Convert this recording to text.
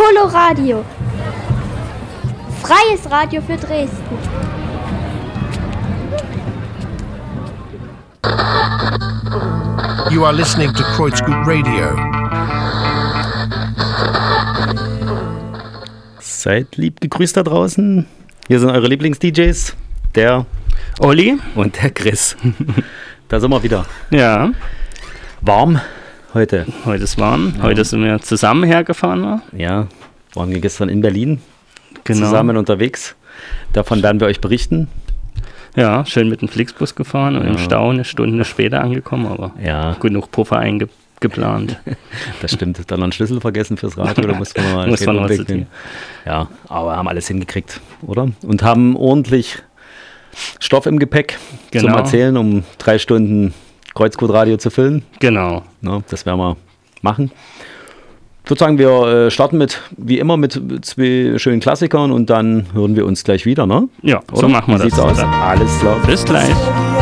Coloradio. Freies Radio für Dresden. You are listening to Kreuzgut Radio. Seid lieb gegrüßt da draußen. Hier sind eure Lieblings-DJs, der Olli und der Chris. Da sind wir wieder. Ja. Warm heute. Heute ist warm. Ja. Heute sind wir zusammen hergefahren. Ja, waren wir gestern in Berlin zusammen unterwegs. Davon werden wir euch berichten. Ja, schön mit dem Flixbus gefahren und im Stau eine Stunde später angekommen, aber genug Puffer eingeplant. Das stimmt. Dann noch einen Schlüssel vergessen fürs Radio, oder muss man mal wegnehmen? Ja, aber haben alles hingekriegt, oder? Und haben ordentlich Stoff im Gepäck zum Erzählen, um 3 Stunden Kreuzgut Radio zu füllen. Genau. Ja, das werden wir machen. Ich würde sagen, wir starten wie immer mit 2 schönen Klassikern und dann hören wir uns gleich wieder, ne? Ja, oder? so machen wir das. Sieht's aus? Alles klar. Bis gleich.